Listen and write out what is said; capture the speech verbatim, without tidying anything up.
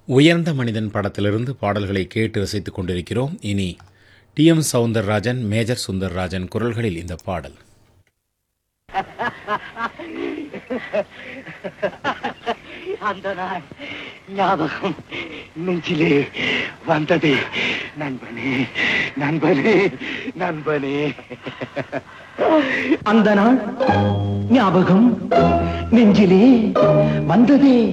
உயர்ந்த மனிதன் படத்திலிருந்து பாடல்களை கேட்டு ரசித்துக் கொண்டிருக்கிறோம். இனி D M Soundararajan, major Sundararajan குரல்களில் இந்த பாடல். அந்த நாள் ஞாபகம் நெஞ்சிலே வந்தது. நண்பனே நண்பனே நண்பனே, அந்த நாள் ஞாபகம் நெஞ்சிலே வந்ததே.